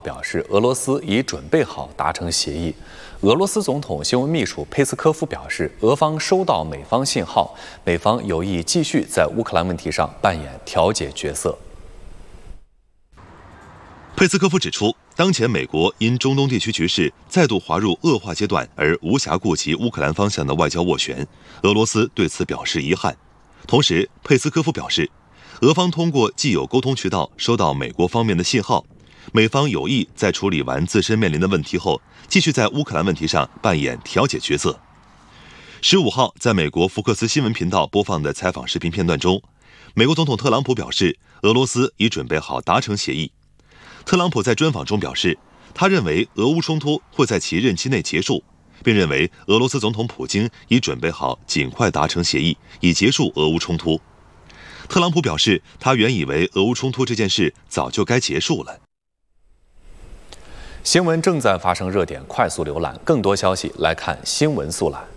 表示，俄罗斯已准备好达成协议。俄罗斯总统新闻秘书佩斯科夫表示，俄方收到美方信号，美方有意继续在乌克兰问题上扮演调解角色。 佩斯科夫指出，当前美国因中东地区局势再度滑入恶化阶段而无暇顾及乌克兰方向的外交斡旋，俄罗斯对此表示遗憾。同时，佩斯科夫表示，俄方通过既有沟通渠道收到美国方面的信号，美方有意在处理完自身面临的问题后，继续在乌克兰问题上扮演调解角色。15号，在美国福克斯新闻频道播放的采访视频片段中，美国总统特朗普表示，俄罗斯已准备好达成协议。特朗普在专访中表示，他认为俄乌冲突会在其任期内结束，并认为俄罗斯总统普京已准备好尽快达成协议，以结束俄乌冲突。特朗普表示，他原以为俄乌冲突这件事早就该结束了。 新闻正在发生热点，快速浏览更多消息，来看新闻速览。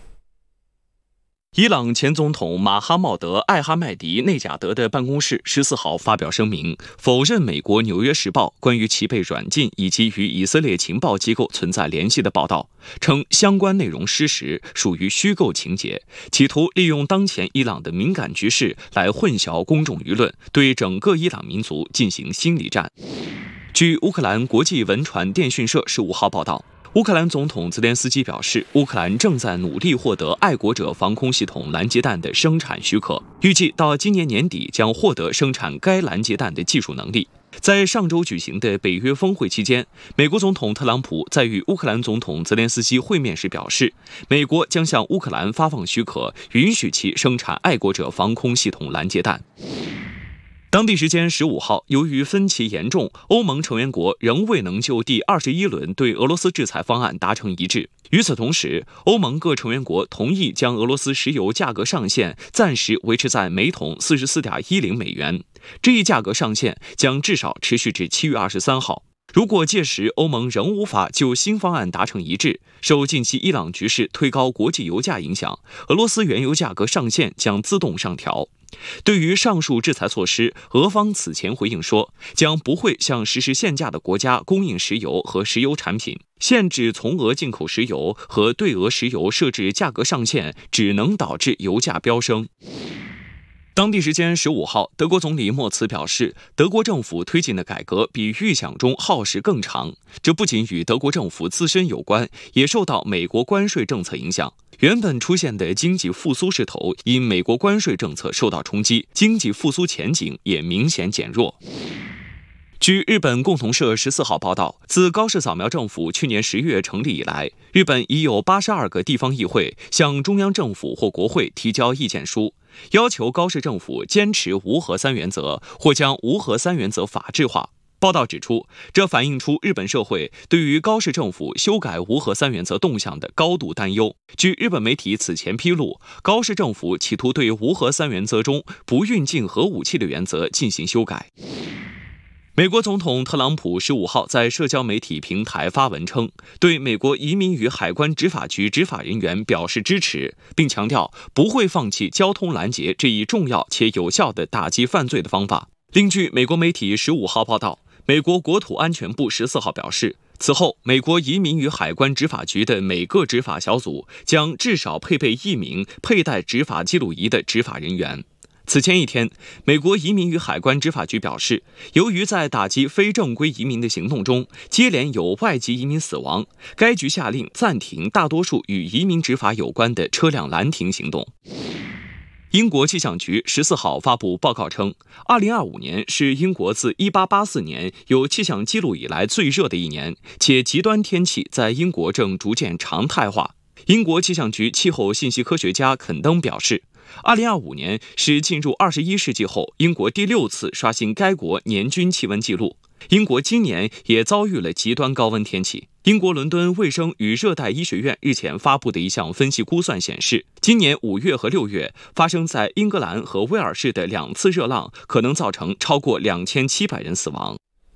伊朗前总统马哈茂德·艾哈迈迪内贾德的办公室14号发表声明，否认美国《纽约时报》关于其被软禁以及与以色列情报机构存在联系的报道，称相关内容失实，属于虚构情节，企图利用当前伊朗的敏感局势来混淆公众舆论，对整个伊朗民族进行心理战。据乌克兰国际文传电讯社15号报道，乌克兰总统泽连斯基表示，乌克兰正在努力获得爱国者防空系统拦截弹的生产许可，预计到今年年底将获得生产该拦截弹的技术能力。在上周举行的北约峰会期间，美国总统特朗普在与乌克兰总统泽连斯基会面时表示，美国将向乌克兰发放许可，允许其生产爱国者防空系统拦截弹。当地时间15号，由于分歧严重，欧盟成员国仍未能就第21轮对俄罗斯制裁方案达成一致。与此同时，欧盟各成员国同意将俄罗斯石油价格上限暂时维持在每桶44.10美元，这一价格上限将至少持续至7月23号。如果届时欧盟仍无法就新方案达成一致，受近期伊朗局势推高国际油价影响，俄罗斯原油价格上限将自动上调。对于上述制裁措施，俄方此前回应说，将不会向实施限价的国家供应石油和石油产品，限制从俄进口石油和对俄石油设置价格上限只能导致油价飙升。当地时间15号，德国总理默茨表示，德国政府推进的改革比预想中耗时更长，这不仅与德国政府自身有关，也受到美国关税政策影响。原本出现的经济复苏势头因美国关税政策受到冲击，经济复苏前景也明显减弱。据日本共同社14号报道，自高市早苗政府去年10月成立以来，日本已有82个地方议会向中央政府或国会提交意见书，要求高市政府坚持无核三原则，或将无核三原则法制化。报道指出，这反映出日本社会对于高市政府修改无核三原则动向的高度担忧。据日本媒体此前披露，高市政府企图对无核三原则中不运进核武器的原则进行修改。美国总统特朗普15号在社交媒体平台发文称，对美国移民与海关执法局执法人员表示支持，并强调不会放弃交通拦截这一重要且有效的打击犯罪的方法。另据美国媒体15号报道，美国国土安全部14号表示，此后美国移民与海关执法局的每个执法小组将至少配备1名佩戴执法记录仪的执法人员。此前一天，美国移民与海关执法局表示，由于在打击非正规移民的行动中，接连有外籍移民死亡，该局下令暂停大多数与移民执法有关的车辆拦停行动。英国气象局14号发布报告称，2025年是英国自1884年有气象记录以来最热的一年，且极端天气在英国正逐渐常态化。英国气象局气候信息科学家肯登表示，2025年是进入21世纪后英国第6次刷新该国年均气温纪录。英国今年也遭遇了极端高温天气。英国伦敦卫生与热带医学院日前发布的一项分析估算显示，今年5月和6月发生在英格兰和威尔士的2次热浪可能造成超过2700人死亡。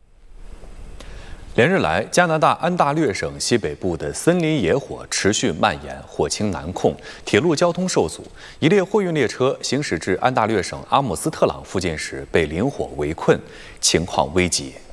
连日来，加拿大安大略省西北部的森林野火持续蔓延，火情难控，铁路交通受阻。一列货运列车行驶至安大略省阿姆斯特朗附近时被林火围困，情况危急。